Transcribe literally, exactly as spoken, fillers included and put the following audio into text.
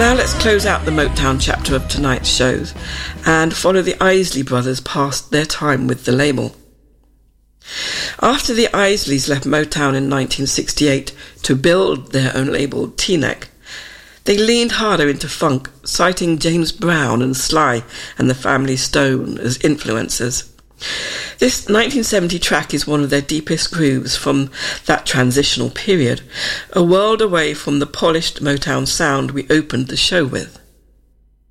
Now let's close out the Motown chapter of tonight's shows and follow the Isley Brothers past their time with the label. After the Isleys left Motown in nineteen sixty-eight to build their own label, Teaneck, they leaned harder into funk, citing James Brown and Sly and the Family Stone as influences. This nineteen seventy track is one of their deepest grooves from that transitional period, a world away from the polished Motown sound we opened the show with.